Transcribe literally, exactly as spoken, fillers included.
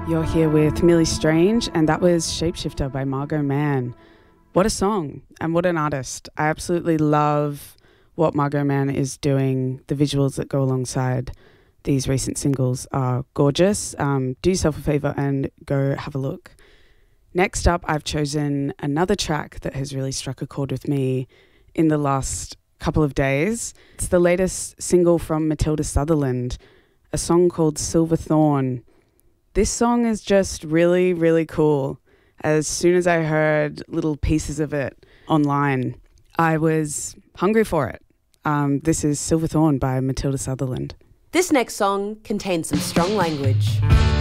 You're here with Millie Strange, and that was Shapeshifter by Margot Mann. What a song, and what an artist. I absolutely love what Margot Mann is doing. The visuals that go alongside these recent singles are gorgeous. Um, do yourself a favour and go have a look. Next up, I've chosen another track that has really struck a chord with me in the last couple of days. It's the latest single from Matilda Sutherland, a song called Silver Thorn. This song is just really, really cool. As soon as I heard little pieces of it online, I was hungry for it. Um, this is Silver Thorn by Matilda Sutherland. This next song contains some strong language.